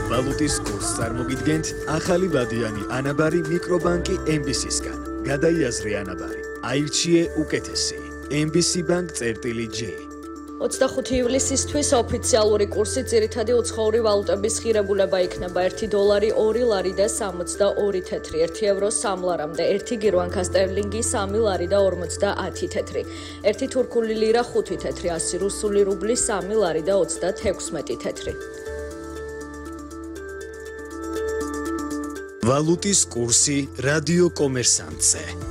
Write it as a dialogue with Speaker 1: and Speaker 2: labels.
Speaker 1: ვალუტის კურსს წარმოგიდგენთ ახალი ვადიანი ანაბარი მიკრობანკი MBC-სგან. გადაიაზრე ანაბარი. აირჩიე უკეთესი. MBC Bank-J.
Speaker 2: 25 ივლისისთვის ოფიციალური კურსი ძირითადი უცხოური ვალუტების ღირებულება იქნება 1 დოლარი 2 ლარი და 62 თეთრი, 1 ევრო 3 ლარამდე, 1 გირვანკა სტერლინგი 3 ლარი და 50 თეთრი, 1 თურქული ლირა 5 თეთრი, 100 რუსული რუბლი 3 ლარი და 36 თეთრი.
Speaker 1: ვალუტის კურსი რადიო კომერსანტზე.